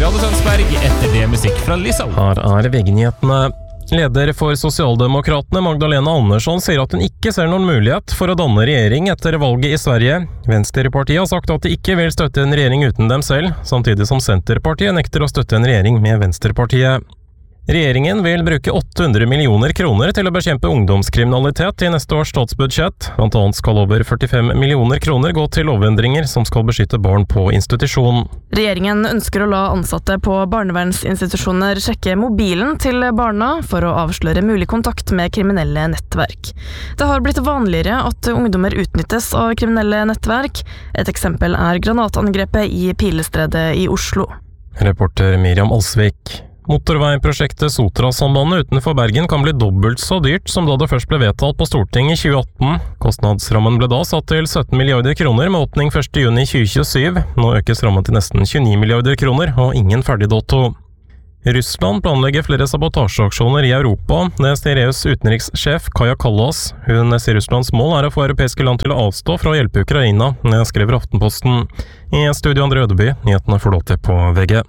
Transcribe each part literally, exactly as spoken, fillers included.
Radio Tønsberg etter det musikk fra Lizzo. Her er V G-nyhetene. Leder for Sosialdemokratene Magdalena Andersson sier at hun ikke ser noen mulighet for å danne regjering etter valget i Sverige. Venstrepartiet har sagt at de ikke vil støtte en regjering uten dem selv, samtidig som Senterpartiet nekter å støtte en regjering med Venstrepartiet. Regjeringen vil bruke åtte hundre millioner kroner til å bekjempe ungdomskriminalitet i neste års statsbudsjett. Blant annet skal over førtifem millioner kroner gå til lovendringer som skal beskytte barn på institusjon. Regjeringen ønsker å la ansatte på barnevernsinstitusjoner sjekke mobilen til barna for å avsløre mulig kontakt med kriminelle nettverk. Det har blitt vanligere at ungdommer utnyttes av kriminelle nettverk. Et eksempel er granatangrepet i Pilestredet i Oslo. Reporter Miriam Alsvik. Motorveiprosjektet Sotrasambandet utenfor Bergen kan bli dobbelt så dyrt som da det først ble vedtatt på Stortinget i tjue atten. Kostnadsrammen ble da satt til sytten milliarder kroner med åpning første juni tjue tjuesju. Nå økes rammen til nesten tjueni milliarder kroner og ingen ferdig dato. Russland planlegger flere sabotasjeaksjoner i Europa. Det sier E U's utenrikssjef Kaja Kallas. Hun sier Russlands mål er å få europeiske land til å avstå fra å hjelpe Ukraina. Det skriver Aftenposten. I studio André Ødeby, nyhetene får du til på V G.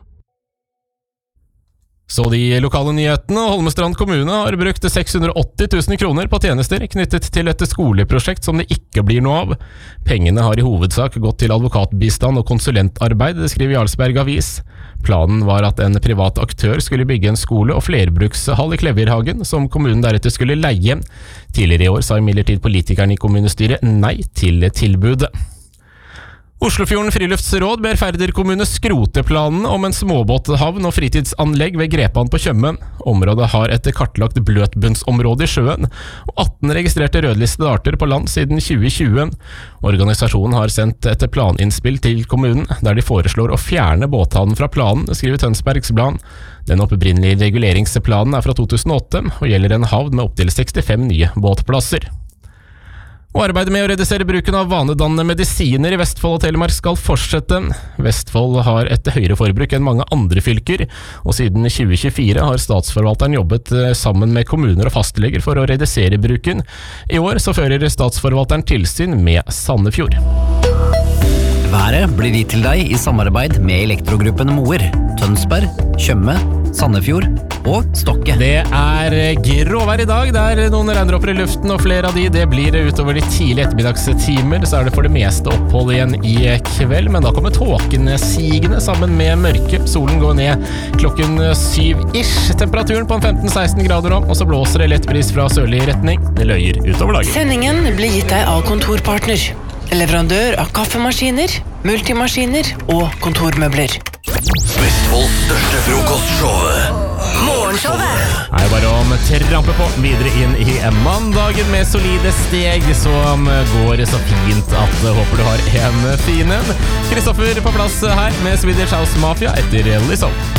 Så de lokale nyhetene. Holmestrand kommune har brukt seks hundre og åtti tusen kroner på tjenester knyttet til et skoleprosjekt som det ikke blir noe av. Pengene har i hovedsak gått til advokatbistand og konsulentarbeid, det skriver Jarlsberg Avis. Planen var at en privat aktør skulle bygge en skole og flerbrukshall i Klevjerhagen, som kommunen deretter skulle leie. Tidligere i år sa imidlertid politikerne i kommunestyret nei til tilbudet. Oslofjorden Friluftsråd ber Færder kommune skrote planen om en småbåthavn og fritidsanlegg ved Grepan på Tjøme. Området har et kartlagt bløtbunnsområde i sjøen, og atten registrerte rødlistede arter på land siden tjue tjue. Organisasjonen har sendt et planinnspill til kommunen, der de foreslår å fjerne båthavnen fra planen, skriver Tønsbergs Blad. Den opprinnelige reguleringsplanen er fra to tusen og åtte, og gjelder en havn med opptil sekstifem nye båtplasser. Og arbeidet med å redusere bruken av vanedannende medisiner i Vestfold og Telemark skal fortsette. Vestfold har et høyere forbruk enn mange andre fylker, og siden tjue tjuefire har statsforvalteren jobbet sammen med kommuner og fastleger for å redusere bruken. I år så fører statsforvalteren tilsyn med Sandefjord. Været blir gitt til deg i samarbeid med Elektrogruppen Moer, Tønsberg, Tjøme, Sandefjord og Stokke. Det er gråvær i dag, det er noen regndråper i luften, og flere av de det blir utover de tidlige ettermiddagstimer. Så er det for det meste opphold igjen i kveld, men da kommer tåken sigende sammen med mørke. Solen går ned klokken syv-ish. Temperaturen på femten til seksten grader nå, og så blåser det lett bris fra sørlig retning. Det løyer utover dagen. Sendingen blir gitt deg av Kontorpartner, leverandør av kaffemaskiner, multimaskiner og kontormøbler. Vestfolds største frokostshow, Morgenshowet. Det er bare å trampe på videre inn i mandagen med solide steg som går så fint at jeg håper du har en fin en. Kristoffer på plass her med Swedish House Mafia etter Lizzo.